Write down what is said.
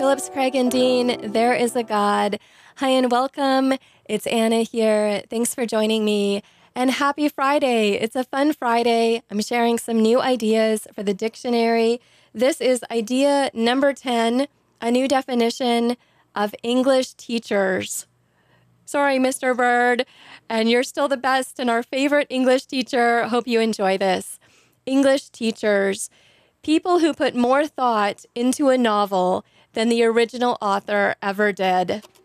Phillips, Craig, and Dean, there is a God. Hi and welcome. It's Anna here. Thanks for joining me. And happy Friday. It's a fun Friday. I'm sharing some new ideas for the dictionary. This is idea number 10, a new definition of English teachers. Sorry, Mr. Bird, and you're still the best and our favorite English teacher. Hope you enjoy this. English teachers, people who put more thought into a novel than the original author ever did.